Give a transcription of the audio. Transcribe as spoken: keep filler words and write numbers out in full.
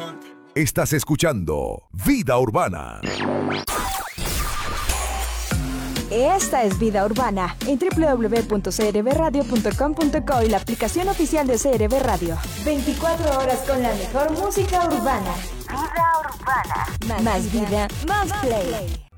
Estás escuchando Vida Urbana. Esta es Vida Urbana en doble u doble u doble u punto c r b radio punto com punto co y la aplicación oficial de C R B Radio. veinticuatro horas con la mejor música urbana. Vida Urbana. Más, más vida, más play.